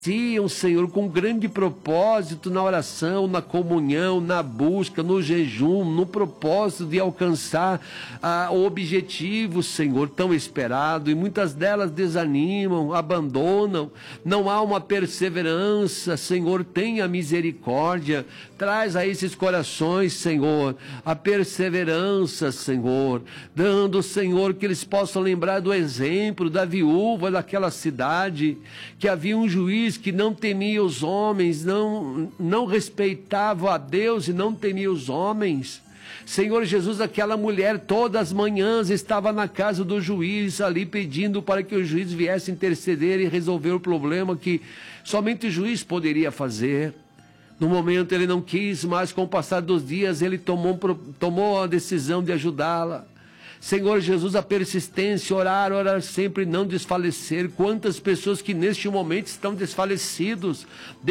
Senhor, com grande propósito na oração, na comunhão, na busca, no jejum, no propósito de alcançar o objetivo, Senhor, tão esperado, e muitas delas desanimam, abandonam, não há uma perseverança. Senhor, tenha misericórdia, traz a esses corações, Senhor, a perseverança, Senhor, dando, Senhor, que eles possam lembrar do exemplo da viúva daquela cidade, que havia um juiz que não temia os homens, não respeitava a Deus e não temia os homens. Senhor Jesus, aquela mulher todas as manhãs estava na casa do juiz ali pedindo para que o juiz viesse interceder e resolver o problema que somente o juiz poderia fazer. No momento ele não quis, mas com o passar dos dias ele tomou a decisão de ajudá-la. Senhor Jesus, a persistência, orar sempre, não desfalecer. Quantas pessoas que neste momento estão desfalecidas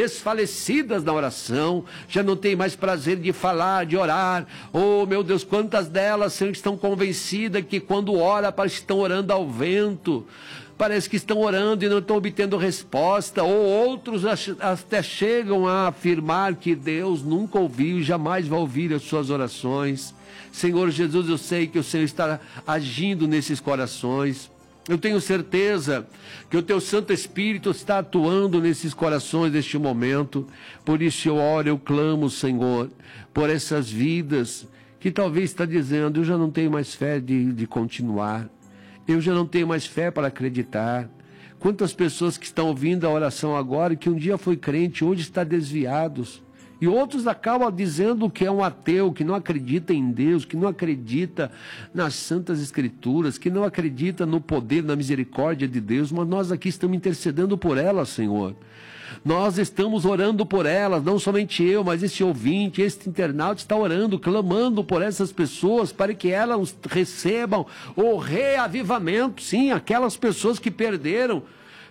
na oração, já não tem mais prazer de falar, de orar. Oh, meu Deus, quantas delas, Senhor, estão convencidas que quando ora, parece que estão orando ao vento. Parece que estão orando e não estão obtendo resposta, ou outros até chegam a afirmar que Deus nunca ouviu e jamais vai ouvir as suas orações. Senhor Jesus, eu sei que o Senhor está agindo nesses corações. Eu tenho certeza que o Teu Santo Espírito está atuando nesses corações neste momento. Por isso eu oro, eu clamo, Senhor, por essas vidas que talvez está dizendo: eu já não tenho mais fé de continuar. Eu já não tenho mais fé para acreditar. Quantas pessoas que estão ouvindo a oração agora, que um dia foi crente, hoje está desviados. E outros acabam dizendo que é um ateu, que não acredita em Deus, que não acredita nas Santas Escrituras, que não acredita no poder, na misericórdia de Deus. Mas nós aqui estamos intercedendo por elas, Senhor. Nós estamos orando por elas, não somente eu, mas esse ouvinte, este internauta está orando, clamando por essas pessoas, para que elas recebam o reavivamento. Sim, aquelas pessoas que perderam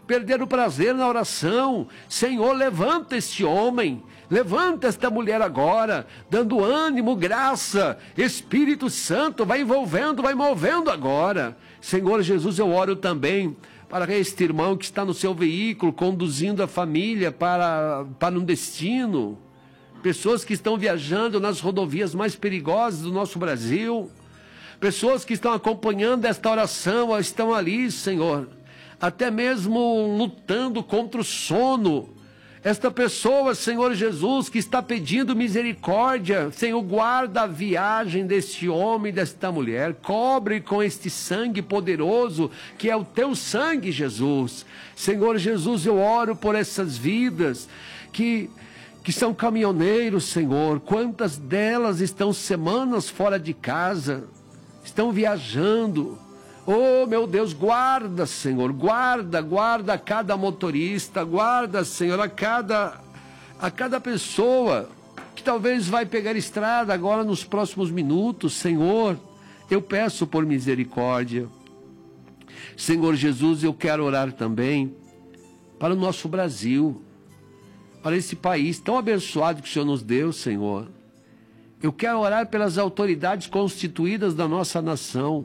o prazer na oração. Senhor, levanta este homem, levanta esta mulher agora, dando ânimo, graça. Espírito Santo, vai envolvendo, vai movendo agora. Senhor Jesus, eu oro também para este irmão que está no seu veículo, conduzindo a família para um destino. Pessoas que estão viajando nas rodovias mais perigosas do nosso Brasil. Pessoas que estão acompanhando esta oração, estão ali, Senhor, até mesmo lutando contra o sono. Esta pessoa, Senhor Jesus, que está pedindo misericórdia, Senhor, guarda a viagem deste homem, desta mulher, cobre com este sangue poderoso, que é o Teu sangue, Jesus. Senhor Jesus, eu oro por essas vidas que são caminhoneiros, Senhor. Quantas delas estão semanas fora de casa, estão viajando. Oh, meu Deus, guarda, Senhor, guarda a cada motorista, guarda, Senhor, a cada pessoa que talvez vai pegar estrada agora nos próximos minutos. Senhor, eu peço por misericórdia. Senhor Jesus, eu quero orar também para o nosso Brasil, para esse país tão abençoado que o Senhor nos deu, Senhor. Eu quero orar pelas autoridades constituídas da nossa nação.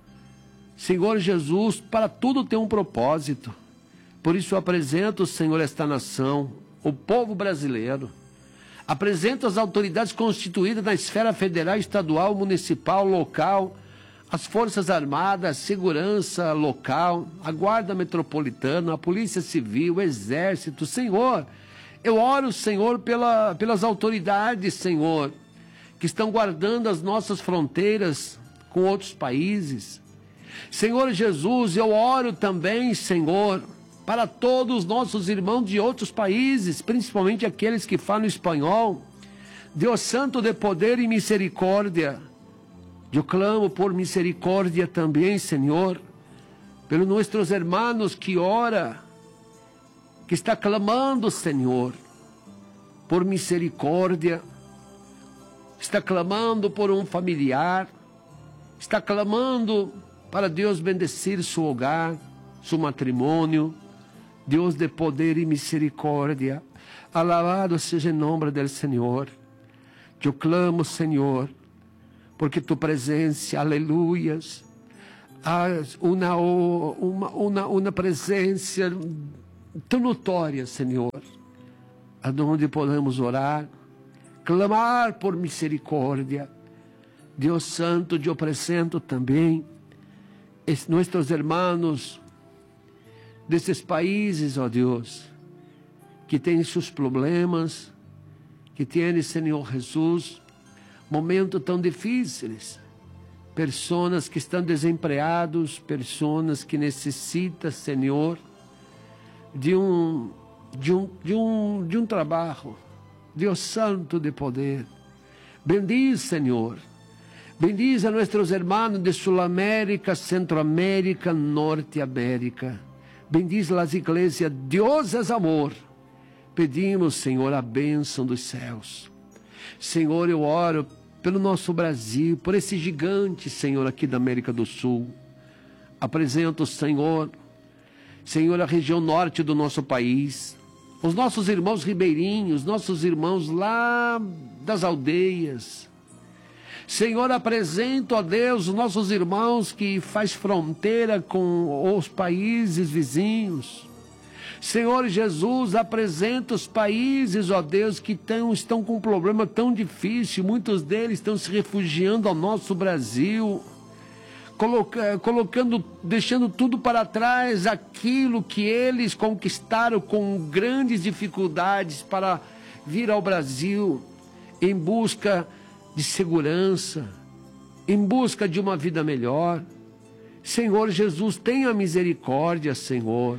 Senhor Jesus, para tudo tem um propósito. Por isso eu apresento, Senhor, esta nação, o povo brasileiro. Apresento as autoridades constituídas na esfera federal, estadual, municipal, local, as Forças Armadas, a segurança local, a Guarda Metropolitana, a Polícia Civil, o Exército. Senhor, eu oro, Senhor, pelas autoridades, Senhor, que estão guardando as nossas fronteiras com outros países. Senhor Jesus, eu oro também, Senhor, para todos os nossos irmãos de outros países, principalmente aqueles que falam espanhol. Deus Santo de poder e misericórdia, eu clamo por misericórdia também, Senhor, pelos nossos irmãos que ora, que está clamando, Senhor, por misericórdia, está clamando por um familiar, está clamando para Deus bendecir seu hogar, seu matrimônio. Deus de poder e misericórdia, alabado seja o nome do Senhor. Eu clamo, Senhor, porque tu presença, aleluias, uma presença tão notória, Senhor, aonde podemos orar, clamar por misericórdia. Deus Santo, eu apresento também nossos irmãos desses países, ó Deus, que têm seus problemas, que têm, Senhor Jesus, momentos tão difíceis, pessoas que estão desempregados, pessoas que necessitam, Senhor, de um trabalho. Deus Santo de poder, bendiz, Senhor, bendiz a nossos irmãos de Sul-América, Centro-América, Norte-América, bendiz as igrejas. Deus é amor. Pedimos, Senhor, a bênção dos céus. Senhor, eu oro pelo nosso Brasil, por esse gigante, Senhor, aqui da América do Sul. Apresento, Senhor, a região norte do nosso país, os nossos irmãos ribeirinhos, nossos irmãos lá das aldeias. Senhor, apresento, ó Deus, os nossos irmãos que faz fronteira com os países vizinhos. Senhor Jesus, apresenta os países, ó Deus, que estão com um problema tão difícil. Muitos deles estão se refugiando ao nosso Brasil, deixando tudo para trás, aquilo que eles conquistaram com grandes dificuldades para vir ao Brasil, em busca de segurança, em busca de uma vida melhor. Senhor Jesus, tenha misericórdia, Senhor.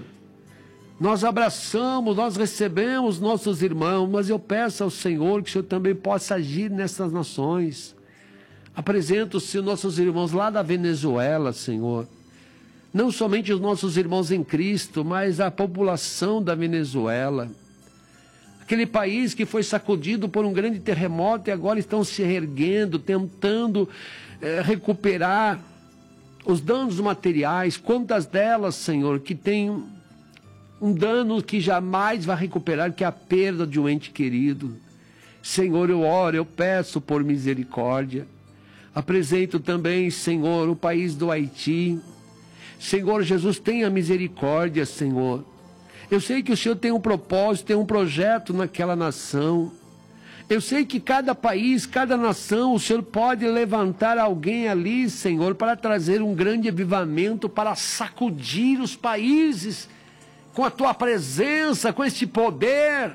Nós abraçamos, nós recebemos nossos irmãos, mas eu peço ao Senhor que o Senhor também possa agir nessas nações. Apresento os nossos irmãos lá da Venezuela, Senhor. Não somente os nossos irmãos em Cristo, mas a população da Venezuela. Aquele país que foi sacudido por um grande terremoto e agora estão se reerguendo, tentando recuperar os danos materiais. Quantas delas, Senhor, que têm um dano que jamais vai recuperar, que é a perda de um ente querido. Senhor, eu oro, eu peço por misericórdia. Apresento também, Senhor, o país do Haiti. Senhor Jesus, tenha misericórdia, Senhor. Eu sei que o Senhor tem um propósito, tem um projeto naquela nação. Eu sei que cada país, cada nação, o Senhor pode levantar alguém ali, Senhor, para trazer um grande avivamento, para sacudir os países com a Tua presença, com este poder,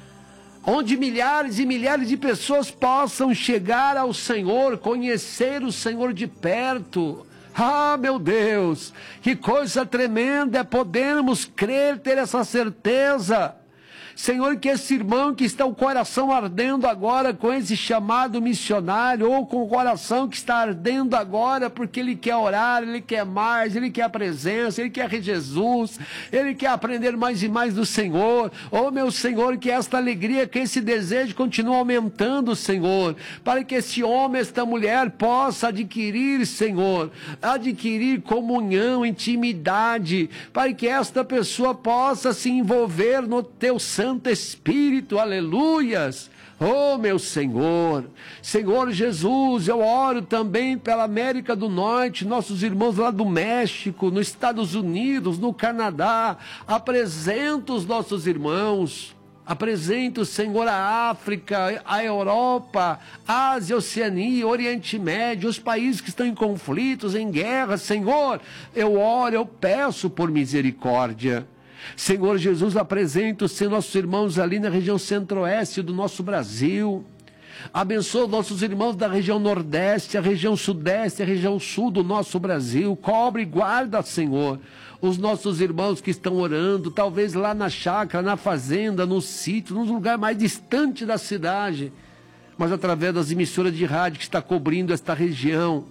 onde milhares e milhares de pessoas possam chegar ao Senhor, conhecer o Senhor de perto. Ah, meu Deus, que coisa tremenda é podermos crer, ter essa certeza. Senhor, que esse irmão que está o coração ardendo agora com esse chamado missionário, ou com o coração que está ardendo agora porque ele quer orar, ele quer mais, ele quer a presença, ele quer Jesus, ele quer aprender mais e mais do Senhor. Oh, meu Senhor, que esta alegria, que esse desejo continue aumentando, Senhor, para que esse homem, esta mulher possa adquirir, Senhor, adquirir comunhão, intimidade, para que esta pessoa possa se envolver no Teu Santo Espírito, aleluias. Oh, meu Senhor, Senhor Jesus, eu oro também pela América do Norte, nossos irmãos lá do México, nos Estados Unidos, no Canadá. Apresento os nossos irmãos, apresento, Senhor, a África, a Europa, a Ásia, Oceania, Oriente Médio, os países que estão em conflitos, em guerra. Senhor, eu oro, eu peço por misericórdia. Senhor Jesus, apresento os nossos irmãos ali na região centro-oeste do nosso Brasil. Abençoa nossos irmãos da região nordeste, a região sudeste, a região sul do nosso Brasil. Cobre e guarda, Senhor, os nossos irmãos que estão orando, talvez lá na chácara, na fazenda, no sítio, num lugar mais distante da cidade, mas através das emissoras de rádio que está cobrindo esta região.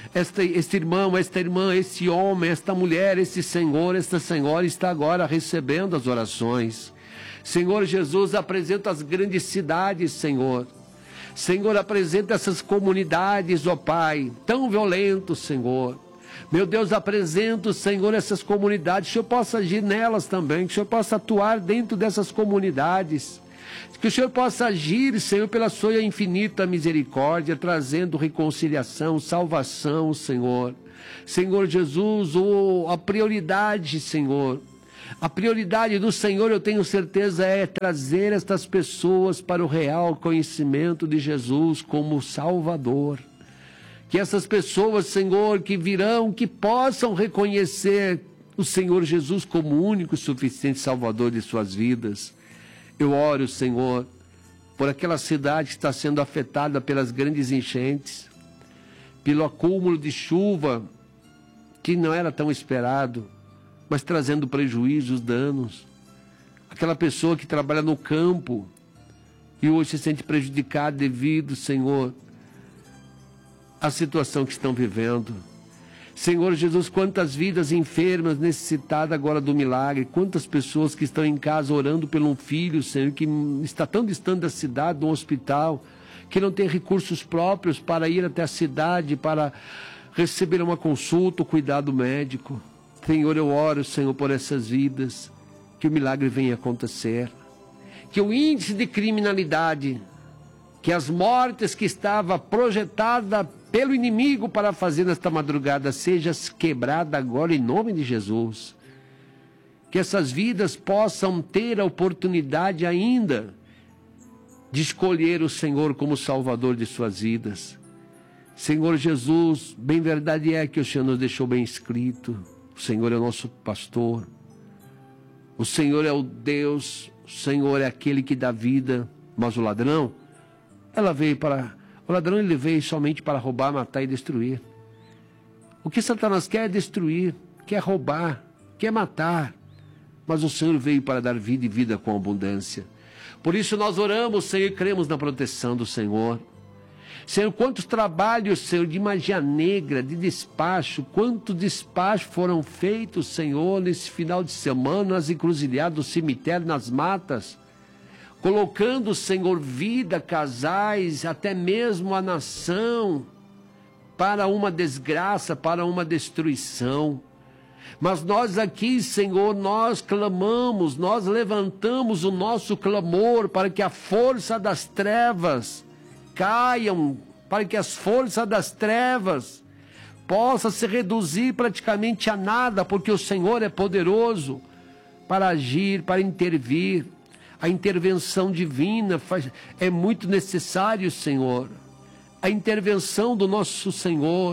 Este irmão, esta irmã, esse homem, esta mulher, esse senhor, esta senhora está agora recebendo as orações. Senhor Jesus, apresenta as grandes cidades, Senhor. Senhor, apresenta essas comunidades, ó Pai, tão violentos, Senhor. Meu Deus, apresento, Senhor, essas comunidades, que o Senhor possa agir nelas também, que o Senhor possa atuar dentro dessas comunidades. Que o Senhor possa agir, Senhor, pela sua infinita misericórdia, trazendo reconciliação, salvação, Senhor. Senhor Jesus, a prioridade, Senhor, A prioridade do Senhor, eu tenho certeza, é trazer estas pessoas para o real conhecimento de Jesus como Salvador. Que essas pessoas, Senhor, que virão, que possam reconhecer o Senhor Jesus como o único e suficiente Salvador de suas vidas. Eu oro, Senhor, por aquela cidade que está sendo afetada pelas grandes enchentes, pelo acúmulo de chuva que não era tão esperado, mas trazendo prejuízos, danos. Aquela pessoa que trabalha no campo e hoje se sente prejudicada devido, Senhor, à situação que estão vivendo. Senhor Jesus, quantas vidas enfermas necessitadas agora do milagre, quantas pessoas que estão em casa orando por um filho, Senhor, que está tão distante da cidade, do hospital, que não tem recursos próprios para ir até a cidade, para receber uma consulta, um cuidado médico. Senhor, eu oro, Senhor, por essas vidas, que o milagre venha acontecer, que o índice de criminalidade, que as mortes que estava projetada pelo inimigo para fazer nesta madrugada seja quebrada agora em nome de Jesus. Que essas vidas possam ter a oportunidade ainda de escolher o Senhor como Salvador de suas vidas. Senhor Jesus, bem verdade é que o Senhor nos deixou bem escrito. O Senhor é o nosso pastor. O Senhor é o Deus, o Senhor é aquele que dá vida, mas o ladrão, o ladrão ele veio somente para roubar, matar e destruir. O que Satanás quer é destruir, quer roubar, quer matar, mas o Senhor veio para dar vida e vida com abundância. Por isso nós oramos, Senhor, e cremos na proteção do Senhor. Senhor, quantos trabalhos, Senhor, de magia negra, de despacho, quantos despachos foram feitos, Senhor, nesse final de semana, nas encruzilhadas do cemitério, nas matas, colocando, Senhor, vida, casais, até mesmo a nação, para uma desgraça, para uma destruição. Mas nós aqui, Senhor, nós clamamos, nós levantamos o nosso clamor para que a força das trevas caiam, para que as forças das trevas possam se reduzir praticamente a nada, porque o Senhor é poderoso para agir, para intervir. A intervenção divina é muito necessário, Senhor. A intervenção do nosso Senhor.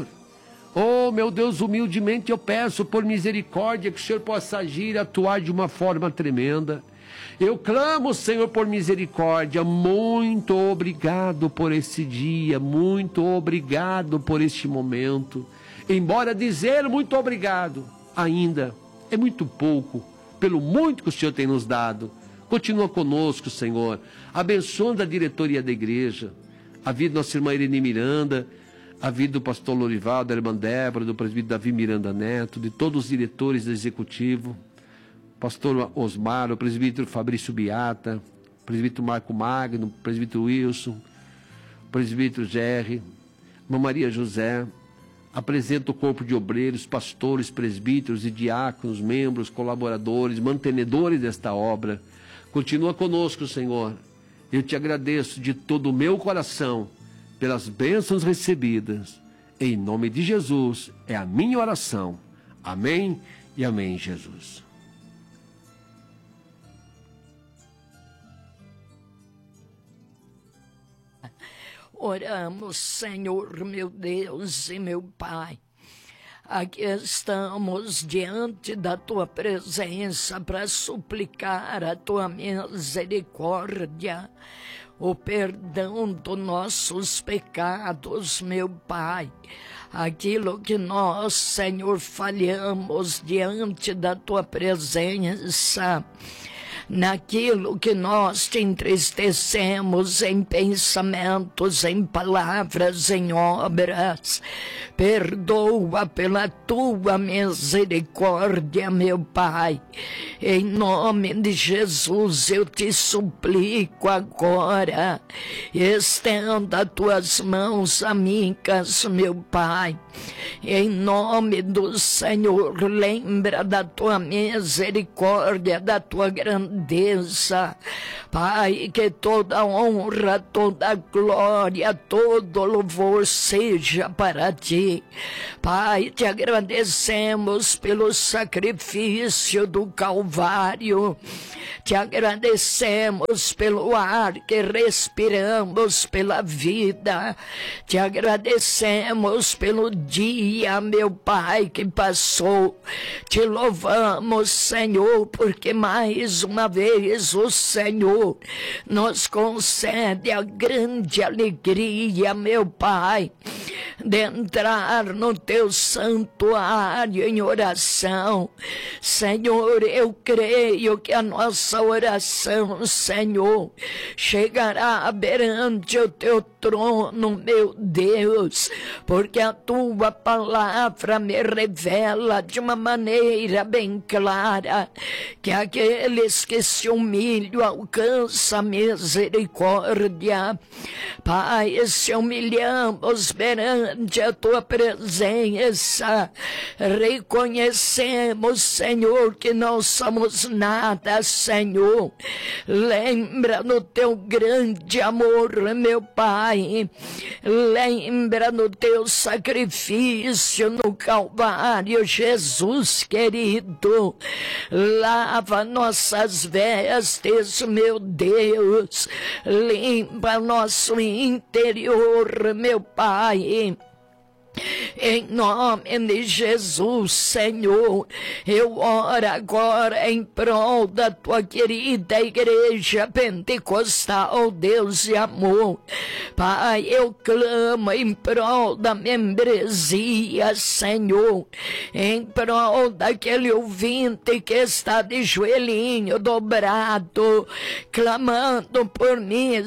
Oh, meu Deus, humildemente eu peço por misericórdia que o Senhor possa agir, atuar de uma forma tremenda. Eu clamo, Senhor, por misericórdia. Muito obrigado por esse dia, muito obrigado por este momento. Embora dizer muito obrigado, ainda é muito pouco, pelo muito que o Senhor tem nos dado. Continua conosco, Senhor, abençoando a diretoria da igreja, a vida da nossa irmã Irene Miranda, a vida do pastor Lorival, da irmã Débora, do presbítero Davi Miranda Neto, de todos os diretores do executivo, pastor Osmar, o presbítero Fabrício Beata, o presbítero Marco Magno, o presbítero Wilson, o presbítero Jerry, irmã Maria José. Apresenta o corpo de obreiros, pastores, presbíteros e diáconos, membros, colaboradores, mantenedores desta obra. Continua conosco, Senhor. Eu te agradeço de todo o meu coração pelas bênçãos recebidas. Em nome de Jesus é a minha oração. Amém e amém, Jesus. Oramos, Senhor, meu Deus e meu Pai. Aqui estamos diante da Tua presença para suplicar a Tua misericórdia, o perdão dos nossos pecados, meu Pai. Aquilo que nós, Senhor, falhamos diante da Tua presença, naquilo que nós te entristecemos em pensamentos, em palavras, em obras. Perdoa pela tua misericórdia, meu Pai. Em nome de Jesus eu te suplico agora, estenda as tuas mãos amigas, meu Pai. Em nome do Senhor, lembra da tua misericórdia, da tua grandeza, agradeça. Pai, que toda honra, toda glória, todo louvor seja para Ti. Pai, Te agradecemos pelo sacrifício do Calvário. Te agradecemos pelo ar que respiramos, pela vida. Te agradecemos pelo dia, meu Pai, que passou. Te louvamos, Senhor, porque mais uma vez o Senhor nos concede a grande alegria, meu Pai, de entrar no Teu santuário em oração. Senhor, eu creio que a nossa oração, Senhor, chegará perante o Teu trono, meu Deus, porque a Tua palavra me revela de uma maneira bem clara que aqueles que se humilham alcançam misericórdia. Pai, se humilhamos perante a Tua presença, reconhecemos, Senhor, que não somos nada, Senhor. Lembra no Teu grande amor, meu Pai. Lembra no Teu sacrifício no Calvário, Jesus querido. Lava nossas vestes, meu Deus. Limpa nosso interior, meu Pai. Em nome de Jesus, Senhor, eu oro agora em prol da Tua querida igreja pentecostal, Deus de amor. Pai, eu clamo em prol da membresia, Senhor, em prol daquele ouvinte que está de joelhinho dobrado, clamando por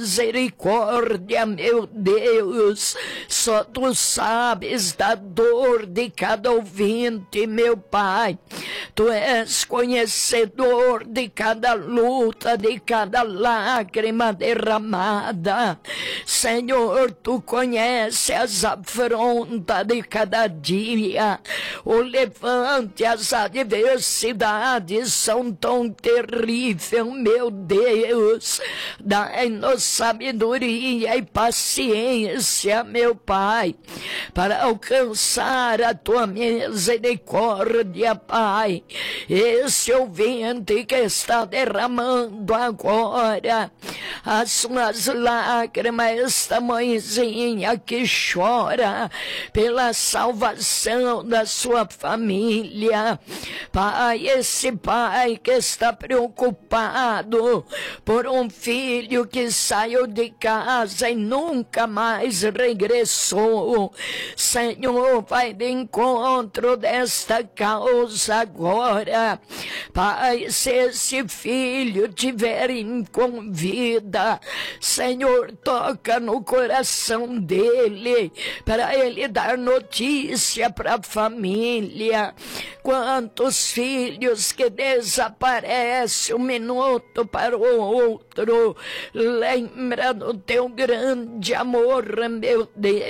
misericórdia, meu Deus. Só Tu sabes da dor de cada ouvinte, meu Pai. Tu és conhecedor de cada luta, de cada lágrima derramada. Senhor, Tu conheces as afrontas de cada dia. O levante, as adversidades são tão terríveis, meu Deus. Dai-nos sabedoria e paciência, meu Pai, para alcançar a Tua misericórdia, Pai. Esse ouvinte que está derramando agora as suas lágrimas, esta mãezinha que chora pela salvação da sua família. Pai, esse pai que está preocupado por um filho que saiu de casa e nunca mais regressou. Senhor, vai de encontro desta causa agora. Pai, se esse filho tiver com vida, Senhor, toca no coração dele, para ele dar notícia para a família. Quantos filhos que desaparecem um minuto para o outro. Lembra do Teu grande amor, meu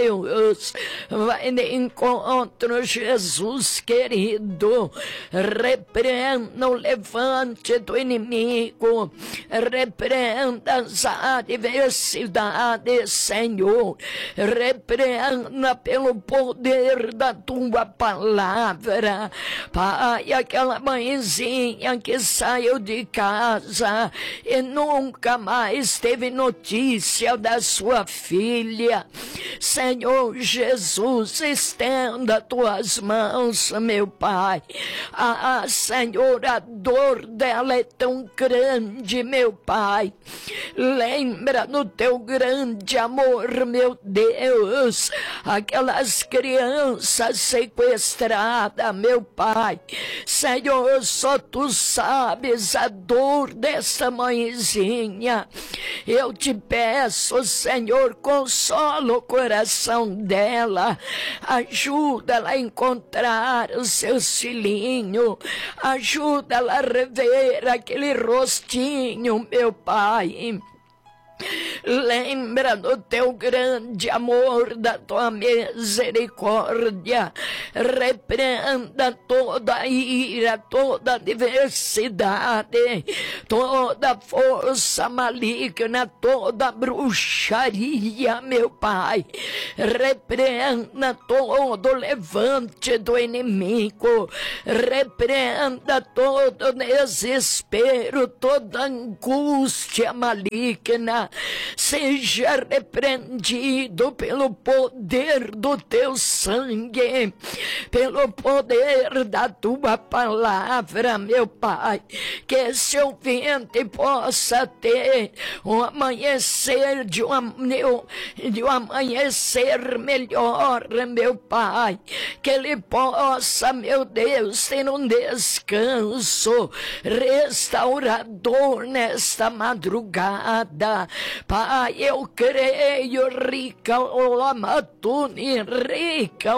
Deus. Vai de encontro, Jesus querido. Repreenda o levante do inimigo. Repreenda as adversidades, Senhor. Repreenda pelo poder da Tua palavra. Pai, aquela mãezinha que saiu de casa e nunca mais teve notícia da sua filha. Senhor Jesus, estenda Tuas mãos, meu Pai. Senhor, a dor dela é tão grande, meu Pai. Lembra no Teu grande amor, meu Deus, aquelas crianças sequestradas, meu Pai. Senhor, só Tu sabes a dor dessa mãezinha. Eu Te peço, Senhor, consola o coração dela. Ajuda ela a encontrar os seus filhinhos. Ajuda ela a rever aquele rostinho, meu Pai. Lembra do teu grande amor, da tua misericórdia. Repreenda toda ira, toda adversidade, toda força maligna, toda bruxaria, meu Pai. Repreenda todo levante do inimigo. Repreenda todo desespero, toda angústia maligna. Seja repreendido pelo poder do teu sangue, pelo poder da tua palavra, meu Pai. Que esse ouvinte possa ter um amanhecer de um amanhecer melhor, meu Pai. Que ele possa, meu Deus, ter um descanso restaurador nesta madrugada. Pai, eu creio, rica lamatuni, rica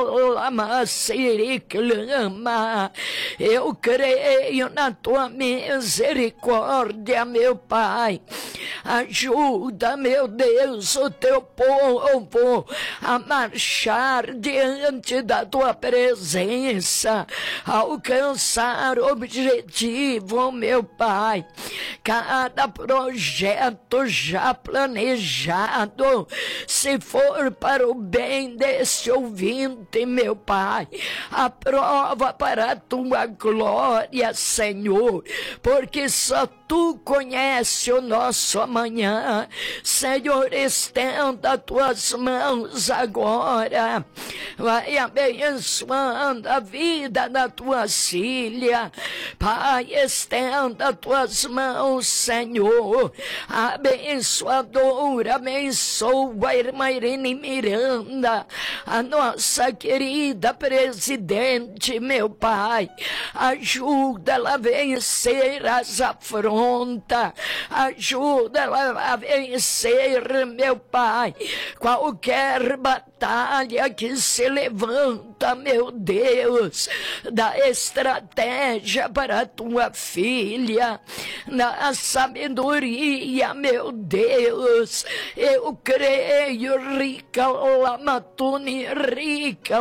lamasiriclama. Eu creio na tua misericórdia, meu Pai. Ajuda, meu Deus, o teu povo a marchar diante da tua presença, alcançar o objetivo, meu Pai. Cada projeto já planejado, se for para o bem desse ouvinte, meu Pai, aprova para a tua glória, Senhor, porque só tu conhece o nosso amanhã. Senhor, estenda tuas mãos agora, vai abençoando a vida da tua filha. Pai, estenda tuas mãos, Senhor, abençoadora, abençoa a irmã Irene Miranda, a nossa querida presidente, meu Pai. Ajuda ela a vencer as afrontas, ajuda ela a vencer, meu Pai, qualquer batalha que se levanta, meu Deus. Dá estratégia para a tua filha, na sabedoria, meu Deus. Eu creio, rica lamatuni, rica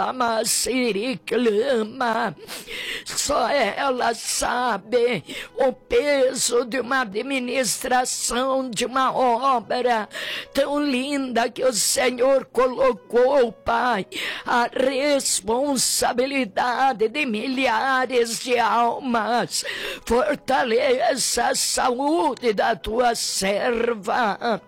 lamasiriclama. Só ela sabe o peso de uma administração, de uma obra tão linda que o Senhor colocou, Pai. A responsabilidade de milhares de almas. Fortaleça a saúde da tua serva.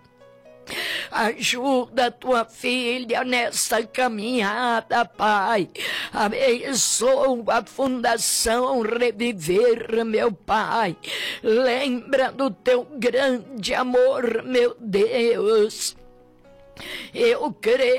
Ajuda a tua filha nesta caminhada, Pai. Abençoa a Fundação Reviver, meu Pai. Lembra do teu grande amor, meu Deus. Eu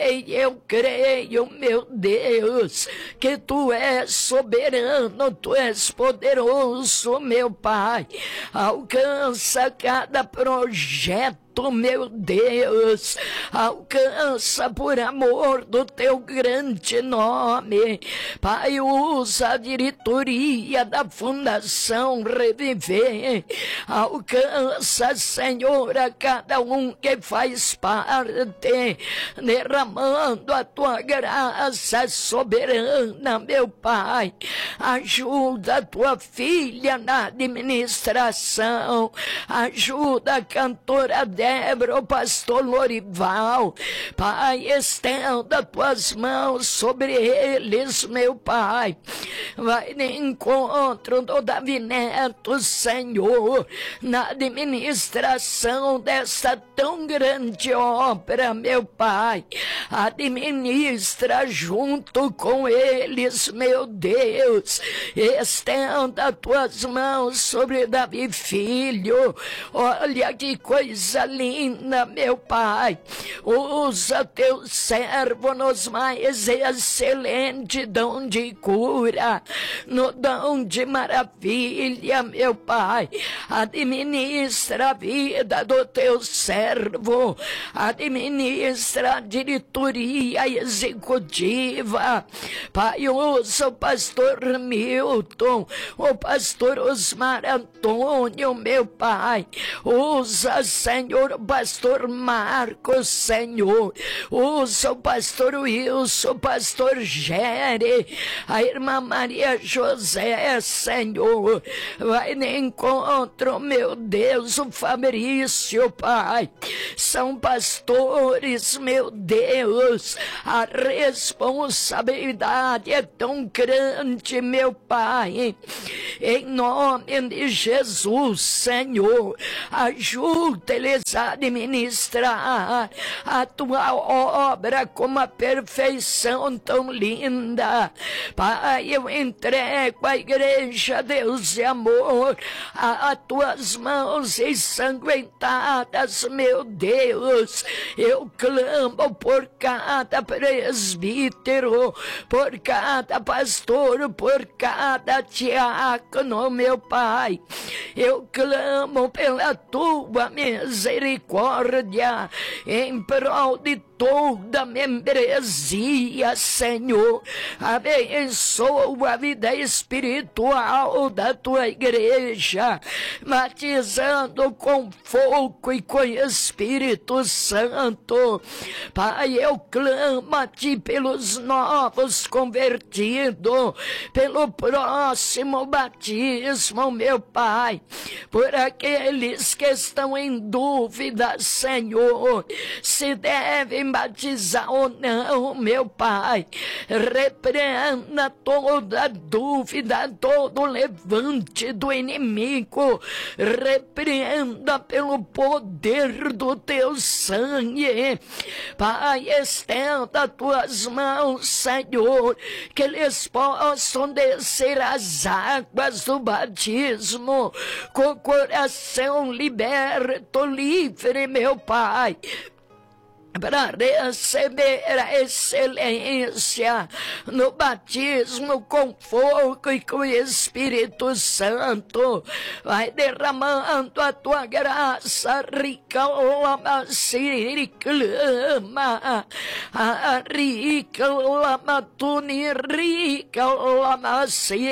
creio, meu Deus, que tu és soberano, tu és poderoso, meu Pai. Alcança cada projeto, meu Deus, alcança por amor do teu grande nome. Pai, usa a diretoria da Fundação Reviver, alcança, Senhor, a cada um que faz parte, derramando a tua graça soberana, meu Pai. Ajuda a tua filha na administração, ajuda a cantora Débora, o pastor Lorival. Pai, estenda tuas mãos sobre eles, meu Pai. Vai de encontro do Davi Neto, Senhor, na administração dessa tão grande obra, meu Pai. Administra junto com eles, meu Deus. Estenda tuas mãos sobre Davi Filho. Olha que coisa linda, meu Pai. Usa teu servo nos mais excelente dom de cura, no dom de maravilha, meu Pai. Administra a vida do teu servo, administra a diretoria executiva. Pai, usa o pastor Milton, o pastor Osmar Antônio, meu Pai. Usa, Senhor, Senhor, o pastor Marcos, Senhor. Usa o pastor Wilson, o pastor Gere, a irmã Maria José, Senhor. Vai de encontro, meu Deus, o Fabrício, Pai. São pastores, meu Deus. A responsabilidade é tão grande, meu Pai. Em nome de Jesus, Senhor, ajuda eles a administrar a tua obra com uma perfeição tão linda. Pai, eu entrego a igreja, Deus de amor, a tuas mãos ensanguentadas, meu Deus. Eu clamo por cada presbítero, por cada pastor, por cada diácono, meu Pai. Eu clamo pela tua misericórdia em prol de toda a membresia, Senhor. Abençoa a vida espiritual da tua igreja, batizando com fogo e com Espírito Santo. Pai, eu clamo a ti pelos novos convertidos, pelo próximo batismo, meu Pai, por aqueles que estão em dúvida, Senhor, se devem batizar ou não, meu Pai. Repreenda toda dúvida, todo levante do inimigo. Repreenda pelo poder do teu sangue. Pai, estenda tuas mãos, Senhor, que eles possam descer as águas do batismo com o coração liberto, livre, meu Pai, para receber a excelência no batismo com fogo e com Espírito Santo. Vai derramando a tua graça, rica lama siriclama, rica lama tuni, rica lama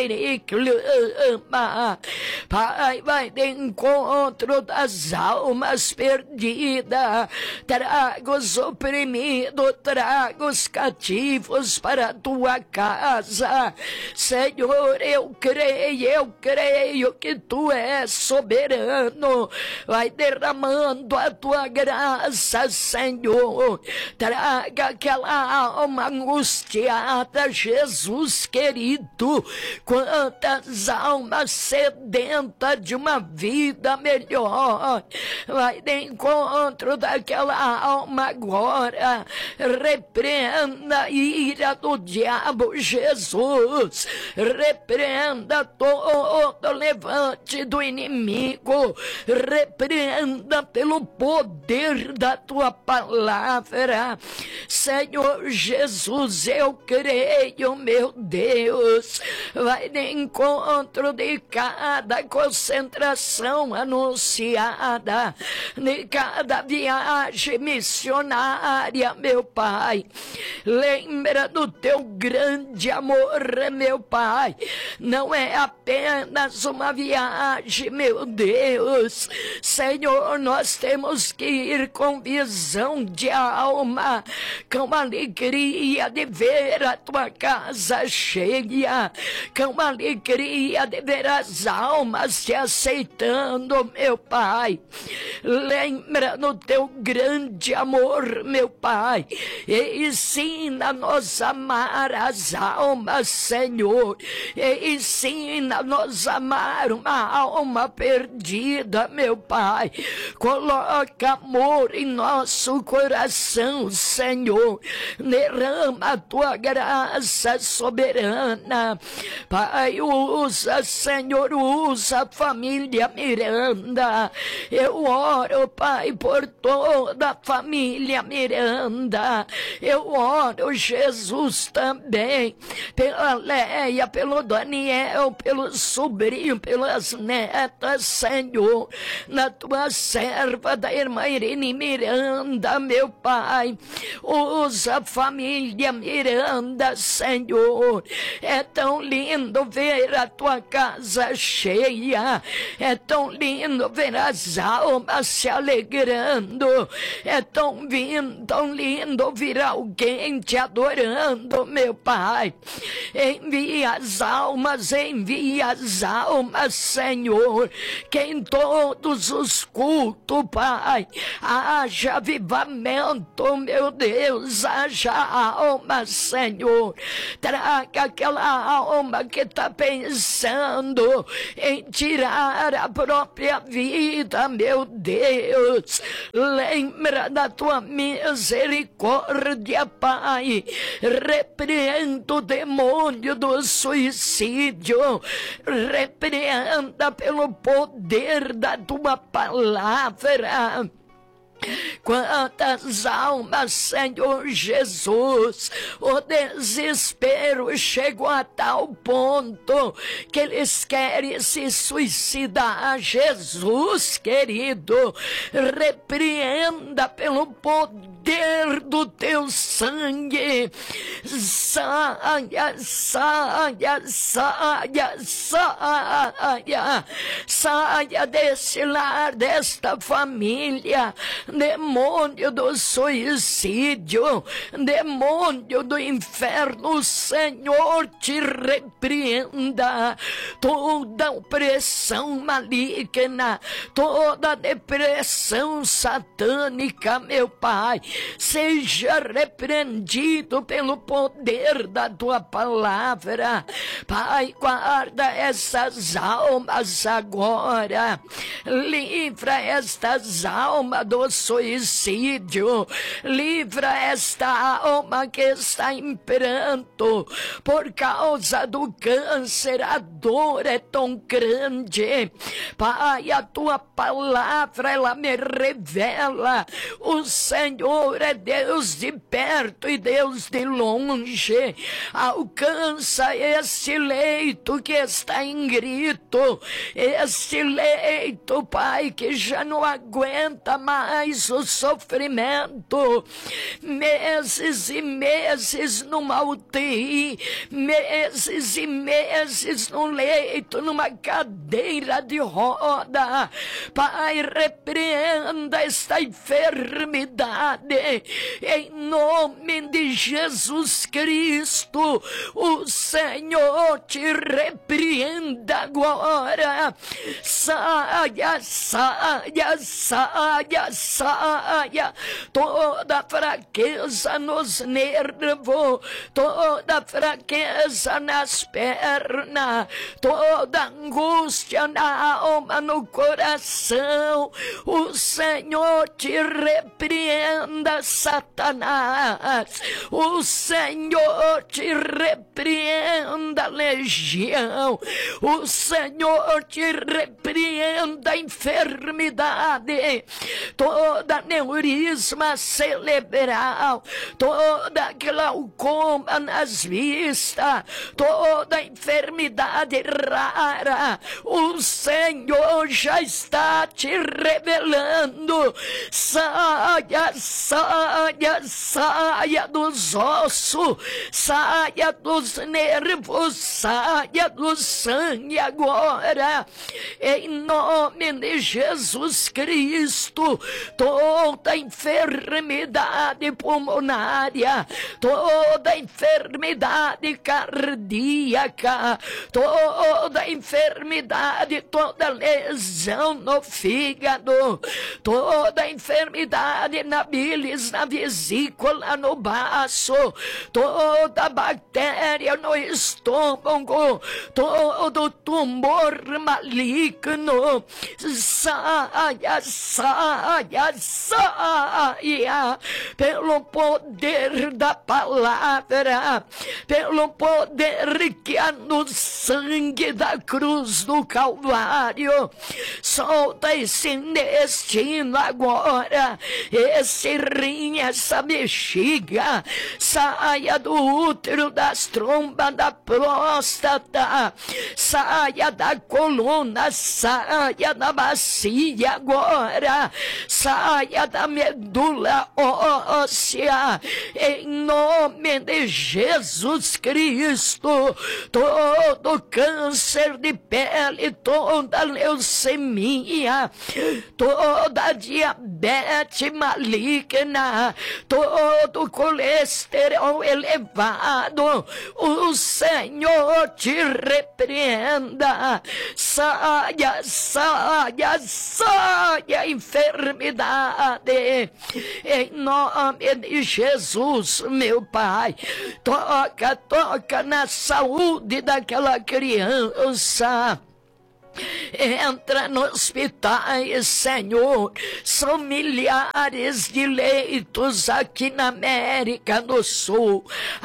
siriclama. Pai, vai de encontro das almas perdidas, traga os oprimidos, traga os cativos para a tua casa. Senhor, eu creio que tu és soberano. Vai derramando a tua graça, Senhor. Traga aquela alma angustiada, Jesus querido. Quantas almas sedentas de uma vida melhor. Vai de encontro daquela alma agora. Repreenda a ira do diabo, Jesus. Repreenda todo levante do inimigo. Repreenda pelo poder da tua palavra. Senhor Jesus, eu creio, meu Deus. Vai de encontro de cada concentração anunciada, de cada viagem missionária, meu Pai. Lembra do teu grande amor, meu Pai. Não é apenas uma viagem, meu Deus. Senhor, nós temos que ir com visão de alma, com alegria de ver a tua casa cheia, com alegria de ver as almas te aceitando, meu Pai. Lembra no teu grande amor, meu Pai, e ensina-nos a amar as almas, Senhor, e ensina-nos a amar uma alma perdida, meu Pai. Coloca amor em nosso coração, Senhor. Derrama a tua graça soberana, Pai. Usa, Senhor, usa a família Miranda. Eu oro, Pai, por toda a família Miranda. Eu oro, Jesus, também pela Leia, pelo Daniel, pelo sobrinho, pelas netas, Senhor, na tua serva da irmã Irene Miranda, meu Pai. Usa a família Miranda, Senhor. É tão lindo ver a tua casa cheia. É tão lindo ver as almas se alegrando. É tão lindo ouvir alguém te adorando, meu Pai. Envia as almas, Senhor. Que em todos os cultos, Pai, haja avivamento, meu Deus, haja alma, Senhor. Traga aquela alma que está pensando em tirar a própria vida, meu Deus. Lembra da tua misericórdia, Pai. Repreenda o demônio do suicídio. Repreenda pelo poder da tua palavra. Quantas almas, Senhor Jesus, o desespero chegou a tal ponto que eles querem se suicidar. Jesus querido, repreenda pelo poder do teu sangue. Saia, saia, saia, saia, saia desse lar, desta família. Demônio do suicídio, demônio do inferno, o Senhor te repreenda. Toda opressão maligna, toda depressão satânica, meu Pai, seja repreendido pelo poder da tua palavra. Pai, guarda essas almas agora, livra estas almas do suicídio, livra esta alma que está em pranto por causa do câncer. A dor é tão grande, Pai. A tua palavra, ela me revela: o Senhor é Deus de perto e Deus de longe. Alcança esse leito que está em grito, esse leito, Pai, que já não aguenta mais o sofrimento, meses e meses numa UTI, meses e meses num leito, numa cadeira de roda. Pai, repreenda esta enfermidade em nome de Jesus Cristo. O Senhor te repreenda agora. Saia, saia, saia, saia toda fraqueza nos nervos, toda fraqueza nas pernas, toda angústia na alma, no coração. O Senhor te repreenda, Satanás. O Senhor te repreenda, legião. O Senhor te repreenda, enfermidade, toda aneurisma cerebral, toda glaucoma nas vistas, toda enfermidade rara. O Senhor já está te revelando. Saia, saia, saia dos ossos, saia dos nervos, saia do sangue agora, em nome de Jesus Cristo. Toda enfermidade pulmonária, toda enfermidade cardíaca, toda enfermidade, toda lesão no fígado, toda enfermidade na bilis, na vesícula, no baço, toda bactéria no estômago, todo tumor maligno, saia, saia, saia, pelo poder da palavra, pelo poder que há no sangue da cruz do Calvário. Solta esse intestino agora, esse rim, essa bexiga, saia do útero, das trombas, da próstata, saia da coluna, saia da bacia agora, saia da medula óssea, em nome de Jesus Cristo. Todo câncer de pele, toda leucemia, toda diabetes maligna, todo colesterol elevado, o Senhor te repreenda. Saia, saia, saia enfermidade, em nome de Jesus, meu Pai. Toca, toca na saúde daquela criança. Entra no hospitais, Senhor. São milhares de leitos aqui na América do Sul,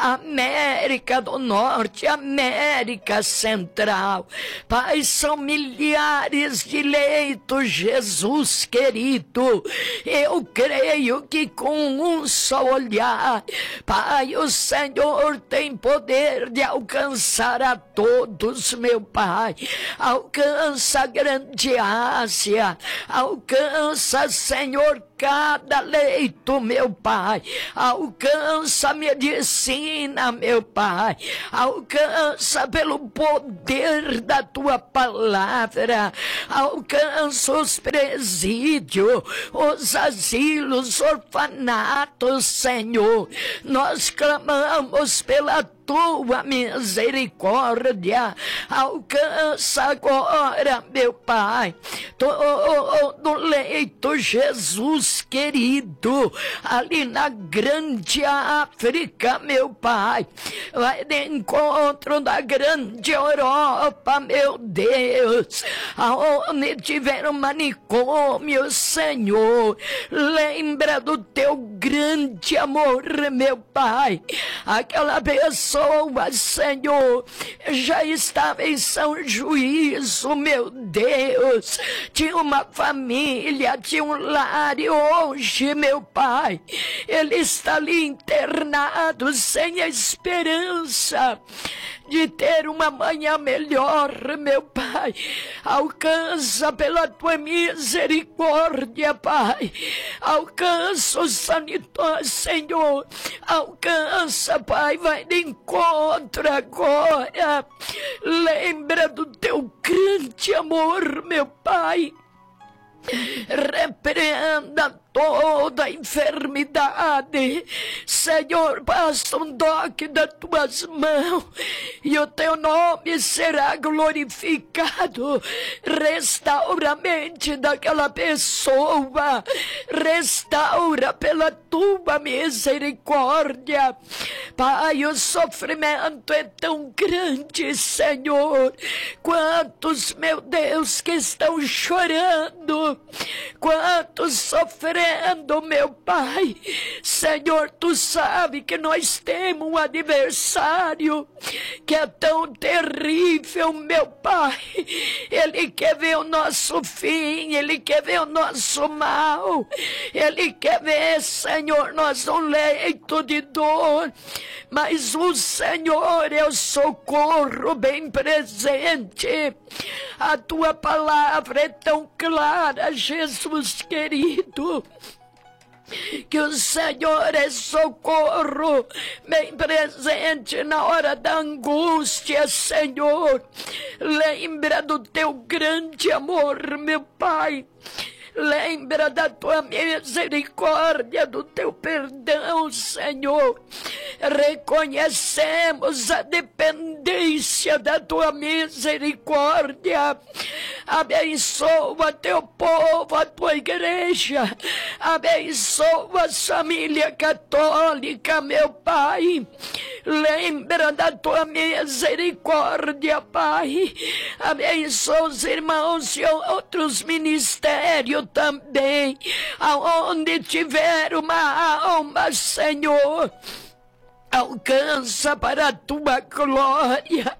América do Norte, América Central. Pai, são milhares de leitos, Jesus querido. Eu creio que com um só olhar, Pai, o Senhor tem poder de alcançar a todos, meu Pai. Alcança a grande Ásia, alcança, Senhor, cada leito, meu Pai. Alcança a medicina, meu Pai. Alcança pelo poder da Tua palavra. Alcança os presídios, os asilos, orfanatos, Senhor. Nós clamamos pela Tua misericórdia. Alcança agora, meu Pai, todo leito, Jesus querido, ali na grande África, meu Pai. Vai de encontro da grande Europa, meu Deus, aonde tiver um manicômio, Senhor. Lembra do Teu grande amor, meu Pai. Aquela pessoa, Senhor, já estava em São Juízo, meu Deus. Tinha uma família, tinha um lar, e hoje, meu Pai, ele está ali internado, sem a esperança de ter uma manhã melhor, meu Pai. Alcança pela Tua misericórdia, Pai. Alcança o sanitário, Senhor. Alcança, Pai, vai de encontro agora. Lembra do Teu grande amor, meu Pai. Repreenda toda enfermidade, Senhor. Basta um toque das Tuas mãos e o Teu nome será glorificado. Restaura a mente daquela pessoa, restaura pela Tua misericórdia, Pai. O sofrimento é tão grande, Senhor. Quantos, meu Deus, que estão chorando, quantos sofrendo, meu Pai. Senhor, Tu sabe que nós temos um adversário que é tão terrível, meu Pai. Ele quer ver o nosso fim, ele quer ver o nosso mal, ele quer ver, Senhor, nós num leito de dor, mas o Senhor é o socorro bem presente. A Tua palavra é tão clara, Jesus querido, que o Senhor é socorro bem presente na hora da angústia, Senhor. Lembra do Teu grande amor, meu Pai. Lembra da Tua misericórdia, do Teu perdão, Senhor. Reconhecemos a dependência da Tua misericórdia. Abençoa Teu povo, a Tua igreja. Abençoa a família católica, meu Pai. Lembra da Tua misericórdia, Pai. Abençoa os irmãos e outros ministérios também, aonde tiver uma alma, Senhor. Alcança para a Tua glória,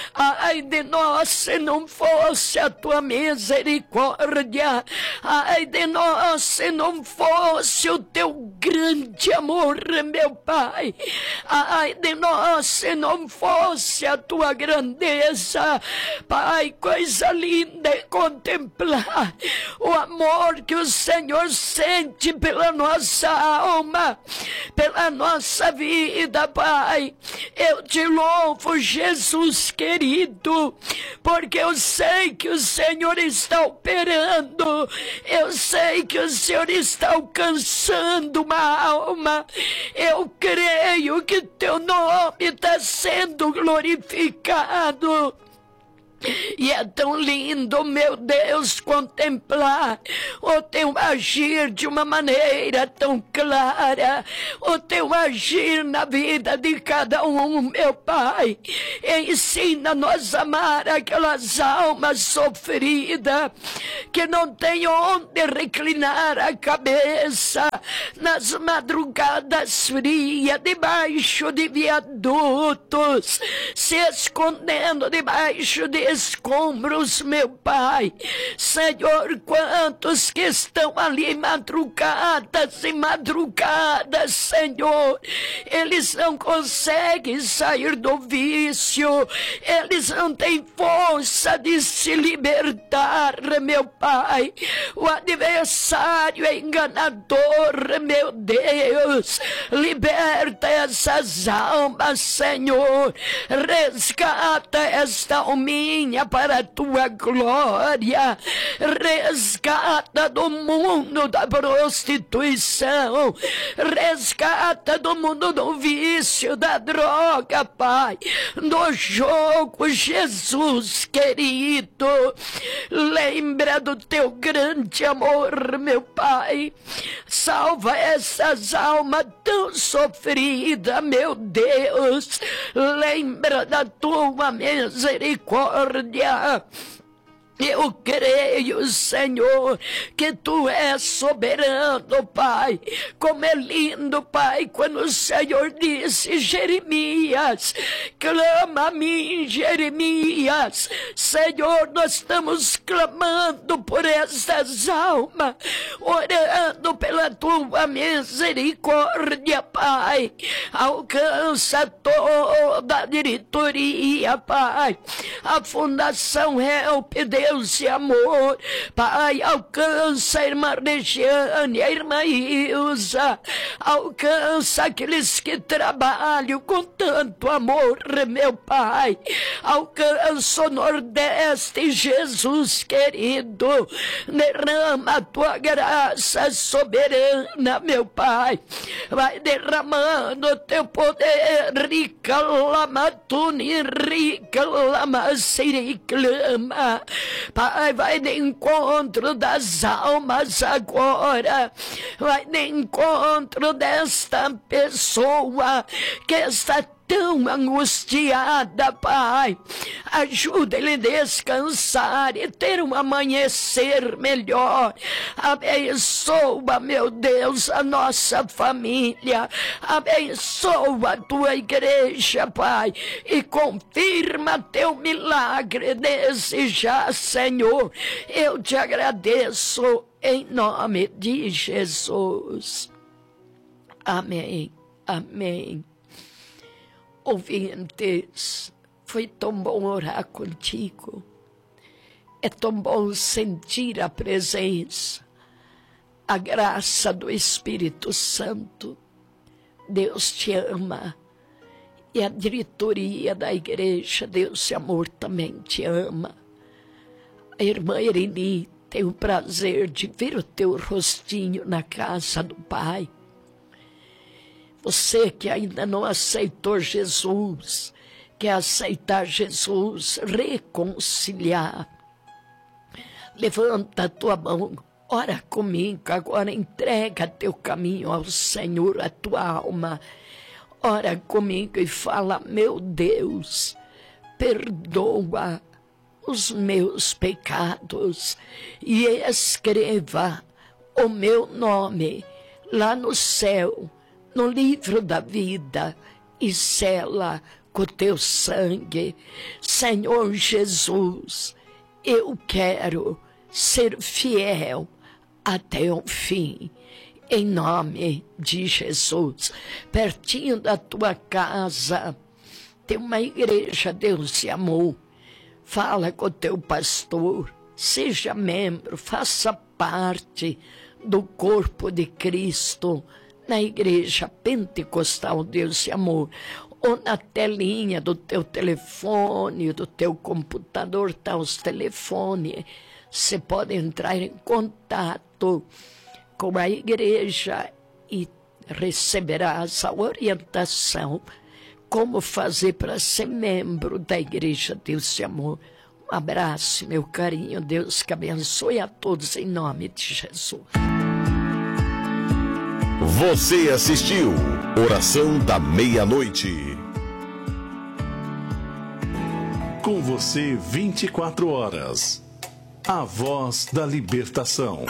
Ai de nós se não fosse a tua misericórdia. Ai de nós se não fosse o teu grande amor, meu Pai. Ai de nós se não fosse a tua grandeza. Pai, coisa linda é contemplar o amor que o Senhor sente pela nossa alma, pela nossa vida, Pai. Eu te louvo, Jesus querido, porque eu sei que o Senhor está operando, eu sei que o Senhor está alcançando uma alma. Eu creio que teu nome está sendo glorificado. E é tão lindo, meu Deus, contemplar o teu agir de uma maneira tão clara, o teu agir na vida de cada um, meu Pai. Ensina-nos a amar aquelas almas sofridas que não têm onde reclinar a cabeça nas madrugadas frias, debaixo de viadutos, se escondendo debaixo de escombros, meu Pai. Senhor, quantos que estão ali madrugadas e madrugadas, Senhor, eles não conseguem sair do vício, eles não têm força de se libertar, meu Pai. O adversário é enganador, meu Deus. Liberta essas almas, Senhor. Resgata esta alminha para a tua glória. Resgata do mundo da prostituição, resgata do mundo do vício, da droga, Pai, do jogo. Jesus querido, lembra do teu grande amor, meu Pai. Salva essas almas tão sofridas, meu Deus. Lembra da tua misericórdia. Eu creio, Senhor, que Tu és soberano, Pai. Como é lindo, Pai, quando o Senhor disse, Jeremias, clama a mim, Jeremias. Senhor, nós estamos clamando por essas almas, orando pela Tua misericórdia, Pai. Alcança toda a diretoria, Pai. A Fundação Help, Deus e amor, Pai, alcança a irmã Regiane, a irmã Ilza, alcança aqueles que trabalham com tanto amor, meu Pai, alcança o Nordeste, Jesus querido, derrama a Tua graça soberana, meu Pai, vai derramando o Teu poder, rica lamatuni, rica lamasiriclama. Pai, vai de encontro das almas agora, vai de encontro desta pessoa que está tão angustiada, Pai. Ajuda ele a descansar e ter um amanhecer melhor. Abençoa, meu Deus, a nossa família. Abençoa a Tua igreja, Pai. E confirma Teu milagre desde já, Senhor. Eu te agradeço em nome de Jesus. Amém. Amém. Ouvintes, foi tão bom orar contigo. É tão bom sentir a presença, a graça do Espírito Santo. Deus te ama. E a diretoria da igreja, Deus e amor, também te ama. A irmã Irene tem o prazer de ver o teu rostinho na casa do Pai. Você que ainda não aceitou Jesus, quer aceitar Jesus, reconciliar. Levanta a tua mão, ora comigo agora, entrega teu caminho ao Senhor, a tua alma. Ora comigo e fala, meu Deus, perdoa os meus pecados e escreva o meu nome lá no céu, no livro da vida, e sela com o teu sangue. Senhor Jesus, eu quero ser fiel até o fim. Em nome de Jesus, pertinho da tua casa, tem uma igreja, Deus te amou. Fala com o teu pastor, seja membro, faça parte do corpo de Cristo na igreja pentecostal, Deus te amou. Ou na telinha do teu telefone, do teu computador, tá os telefones. Você pode entrar em contato com a igreja e receberá essa orientação, como fazer para ser membro da igreja, Deus te amou. Um abraço, meu carinho, Deus que abençoe a todos em nome de Jesus. Você assistiu Oração da Meia-Noite. Com você 24 horas. A voz da libertação.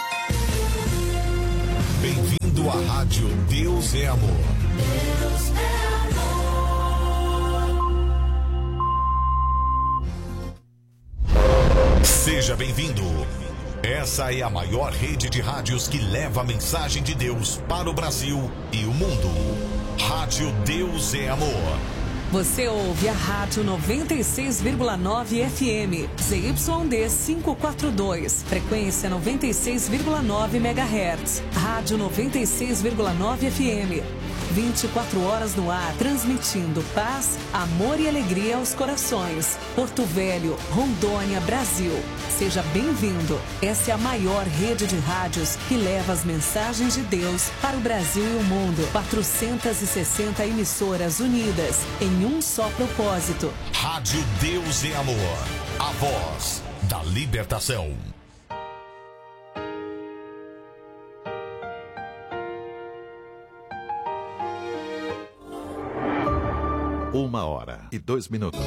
Bem-vindo à Rádio Deus é Amor. Deus é amor. Seja bem-vindo. Essa é a maior rede de rádios que leva a mensagem de Deus para o Brasil e o mundo. Rádio Deus é Amor. Você ouve a Rádio 96,9 FM, ZYD 542, frequência 96,9 MHz. Rádio 96,9 FM, 24 horas no ar, transmitindo paz, amor e alegria aos corações. Porto Velho, Rondônia, Brasil. Seja bem-vindo. Essa é a maior rede de rádios que leva as mensagens de Deus para o Brasil e o mundo. 460 emissoras unidas em um só propósito. Rádio Deus é Amor. A voz da libertação. Uma hora e 2 minutos.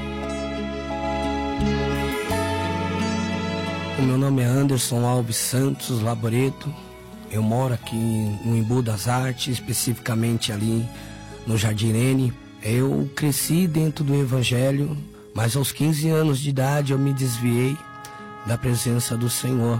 O meu nome é Anderson Alves Santos Laboreto. Eu moro aqui no Embu das Artes, especificamente ali no Jardim Irene. Eu cresci dentro do Evangelho, mas aos 15 anos de idade eu me desviei da presença do Senhor.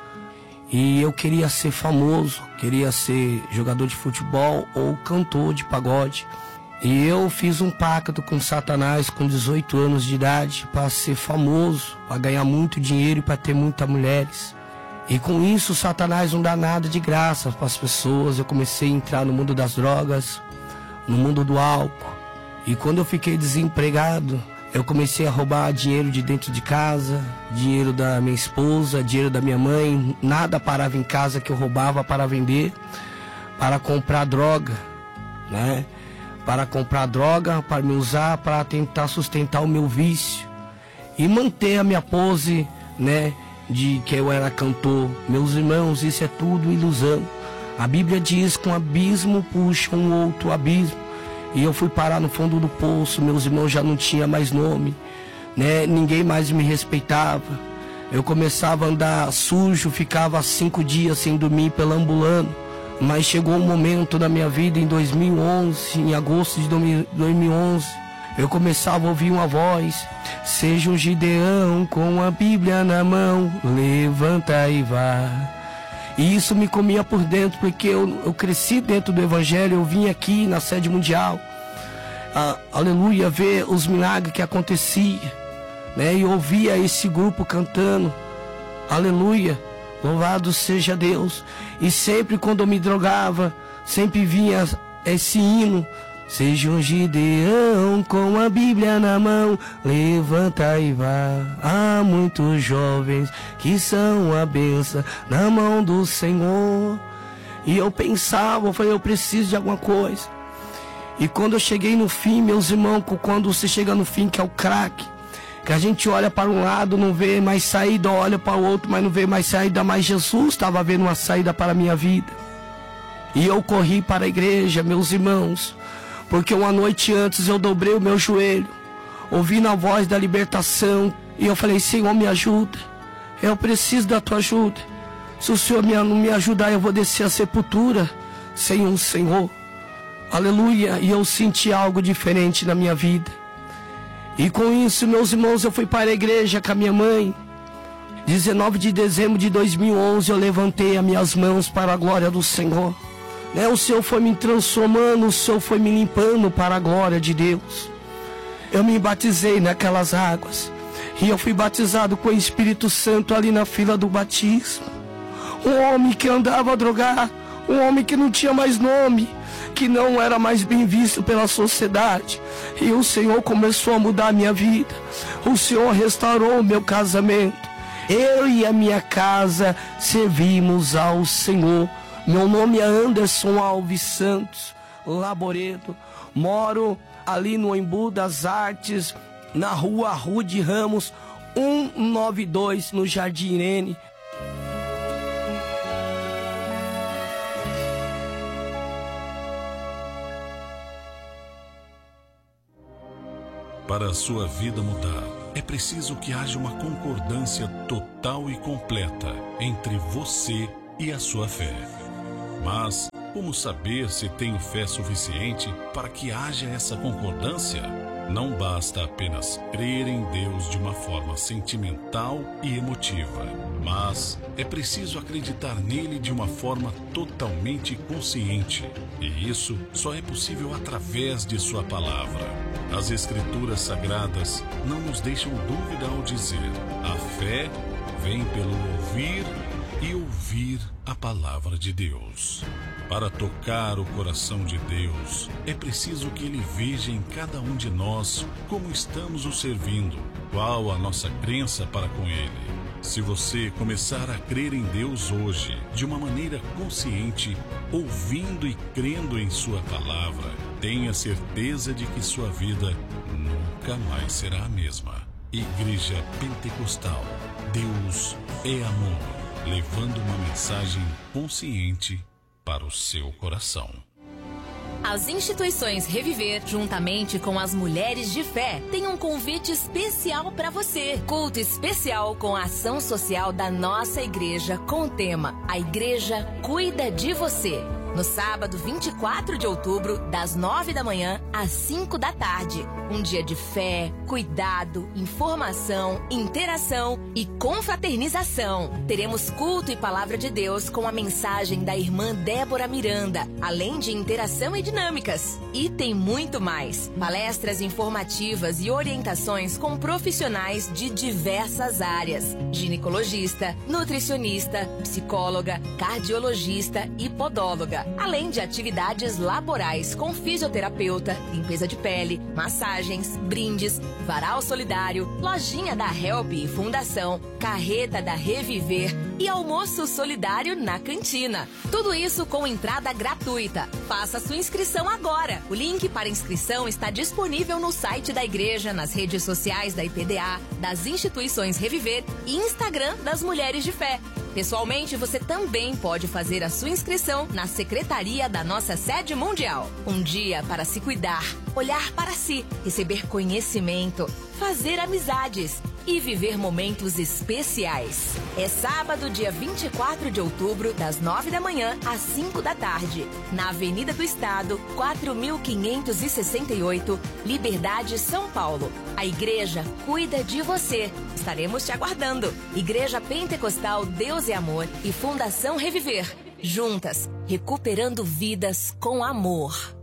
E eu queria ser famoso, queria ser jogador de futebol ou cantor de pagode. E eu fiz um pacto com Satanás com 18 anos de idade para ser famoso, para ganhar muito dinheiro e para ter muitas mulheres. E com isso Satanás não dá nada de graça para as pessoas. Eu comecei a entrar no mundo das drogas, no mundo do álcool. E quando eu fiquei desempregado, eu comecei a roubar dinheiro de dentro de casa, dinheiro da minha esposa, dinheiro da minha mãe. Nada parava em casa que eu roubava para vender, para comprar droga, né? Para comprar droga, para me usar, para tentar sustentar o meu vício e manter a minha pose, né, de que eu era cantor. Meus irmãos, isso é tudo ilusão. A Bíblia diz que um abismo puxa um outro abismo. E eu fui parar no fundo do poço. Meus irmãos já não tinham mais nome, né? Ninguém mais me respeitava. Eu começava a andar sujo, ficava 5 dias sem dormir, perambulando. Mas chegou um momento na minha vida, em 2011, em agosto de 2011, eu começava a ouvir uma voz: seja um Gideão com a Bíblia na mão, levanta e vá. E isso me comia por dentro, porque eu cresci dentro do Evangelho. Eu vim aqui na sede mundial, aleluia, ver os milagres que aconteciam, né? E ouvia esse grupo cantando, aleluia. Louvado seja Deus. E sempre quando eu me drogava, sempre vinha esse hino: seja um Gideão com a Bíblia na mão, levanta e vá. Há muitos jovens que são a bênção na mão do Senhor. E eu pensava, eu falei, eu preciso de alguma coisa. E quando eu cheguei no fim, meus irmãos, quando você chega no fim, que é o crack, que a gente olha para um lado, não vê mais saída, olha para o outro, mas não vê mais saída. Mas Jesus estava vendo uma saída para a minha vida. E eu corri para a igreja, meus irmãos, porque uma noite antes eu dobrei o meu joelho, ouvindo a voz da libertação, e eu falei: Senhor, me ajuda, eu preciso da tua ajuda. Se o Senhor não me ajudar, eu vou descer a sepultura sem o Senhor. Aleluia. E eu senti algo diferente na minha vida. E com isso, meus irmãos, eu fui para a igreja com a minha mãe. 19 de dezembro de 2011, eu levantei as minhas mãos para a glória do Senhor. O Senhor foi me transformando, o Senhor foi me limpando para a glória de Deus. Eu me batizei naquelas águas. E eu fui batizado com o Espírito Santo ali na fila do batismo. Um homem que andava drogado, um homem que não tinha mais nome, que não era mais bem visto pela sociedade. E o Senhor começou a mudar a minha vida. O Senhor restaurou o meu casamento. Eu e a minha casa servimos ao Senhor. Meu nome é Anderson Alves Santos Laboreto. Moro ali no Embu das Artes, na rua Rude Ramos, 192, no Jardim Irene. Para a sua vida mudar, é preciso que haja uma concordância total e completa entre você e a sua fé. Mas como saber se tenho fé suficiente para que haja essa concordância? Não basta apenas crer em Deus de uma forma sentimental e emotiva, mas é preciso acreditar nele de uma forma totalmente consciente. E isso só é possível através de sua palavra. As Escrituras Sagradas não nos deixam dúvida ao dizer: a fé vem pelo ouvir e ouvir a palavra de Deus. Para tocar o coração de Deus, é preciso que Ele veja em cada um de nós como estamos o servindo, qual a nossa crença para com Ele. Se você começar a crer em Deus hoje, de uma maneira consciente, ouvindo e crendo em Sua palavra, tenha certeza de que sua vida nunca mais será a mesma. Igreja Pentecostal, Deus é amor, levando uma mensagem consciente para o seu coração. As instituições Reviver, juntamente com as Mulheres de Fé, têm um convite especial para você. Culto especial com a ação social da nossa igreja com o tema A Igreja Cuida de Você. No sábado 24 de outubro, das 9 da manhã às 5 da tarde. Um dia de fé, cuidado, informação, interação e confraternização. Teremos culto e palavra de Deus com a mensagem da irmã Débora Miranda, além de interação e dinâmicas. E tem muito mais. Palestras informativas e orientações com profissionais de diversas áreas. Ginecologista, nutricionista, psicóloga, cardiologista e podóloga. Além de atividades laborais com fisioterapeuta, limpeza de pele, massagens, brindes, varal solidário, lojinha da Help e Fundação, carreta da Reviver e almoço solidário na cantina. Tudo isso com entrada gratuita. Faça sua inscrição agora. O link para inscrição está disponível no site da igreja, nas redes sociais da IPDA, das instituições Reviver e Instagram das Mulheres de Fé. Pessoalmente, você também pode fazer a sua inscrição na secretaria da nossa sede mundial. Um dia para se cuidar, olhar para si, receber conhecimento, fazer amizades e viver momentos especiais. É sábado, dia 24 de outubro, das 9 da manhã às 5 da tarde, na Avenida do Estado, 4568, Liberdade, São Paulo. A igreja cuida de você. Estaremos te aguardando. Igreja Pentecostal Deus é Amor e Fundação Reviver. Juntas, recuperando vidas com amor.